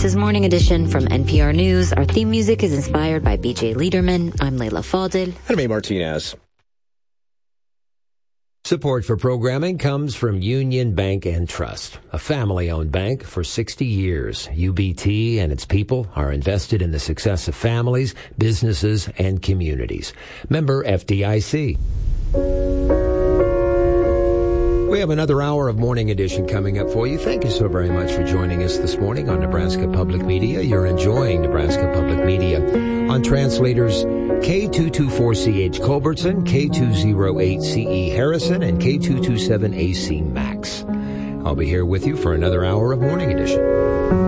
This is Morning Edition from NPR News. Our theme music is inspired by BJ Liederman. I'm Leila Fadel. And I'm A. Martinez. Support for programming comes from Union Bank and Trust, a family-owned bank for 60 years. UBT and its people are invested in the success of families, businesses, and communities. Member FDIC. We have another hour of Morning Edition coming up for you. Thank you so very much for joining us this morning on Nebraska Public Media. You're enjoying Nebraska Public Media on translators K224CH Culbertson, K208CE Harrison, and K227AC Max. I'll be here with you for another hour of Morning Edition.